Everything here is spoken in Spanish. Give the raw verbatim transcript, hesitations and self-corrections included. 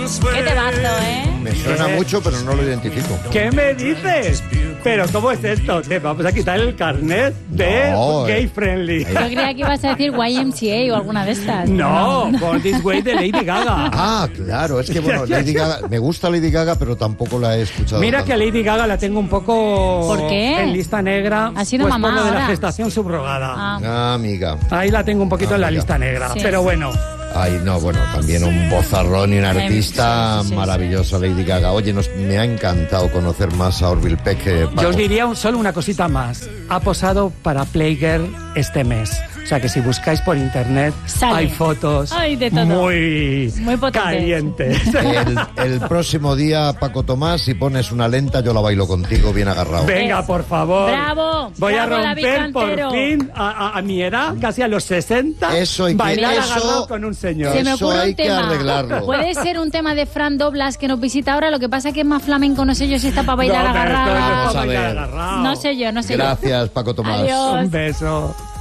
Qué temazo, ¿eh? Me suena ¿Qué? mucho, pero no lo identifico. ¿Qué me dices? ¿Pero cómo es esto? Te vamos a quitar el carnet de No, gay eh. friendly. Yo creía que ibas a decir Y M C A o alguna de estas. No, Born This Way de Lady Gaga. Ah, claro, es que bueno, Lady Gaga, me gusta Lady Gaga, pero tampoco la he escuchado. Mira tanto. que a Lady Gaga la tengo un poco ¿Por qué? en lista negra. Ha sido pues mamá por lo de la ahora. gestación subrogada. Ah. Ah, amiga. Ahí la tengo un poquito Ah, en la mira. lista negra. Sí. Pero bueno. Ay, no, bueno, también un vozarrón y una Sí, artista sí, sí, maravillosa, Lady Gaga. Oye, nos, me ha encantado conocer más a Orville Peck. Que Yo os diría un- solo una cosita más. Ha posado para Playgirl este mes. O sea que si buscáis por internet Sale. hay fotos Hay de todo. muy, Muy potentes. calientes. El, el próximo día, Paco Tomás, si pones una lenta, yo la bailo contigo bien agarrado. Venga, por favor. Bravo, Voy bravo, a David romper por Cantero. fin a, a- a mi edad, casi a los sesenta, Eso hay que- bailar eso- agarrado con un señor. Se me Eso ocurre hay un que tema. arreglarlo. Puede ser un tema de Fran Doblas que nos visita ahora. Lo que pasa es que es más flamenco. No sé yo si está para bailar No, pero esto no es agarrado. para Vamos a bailar ver. agarrado. No sé yo, no sé yo. Gracias, Paco Tomás. Adiós. Un beso.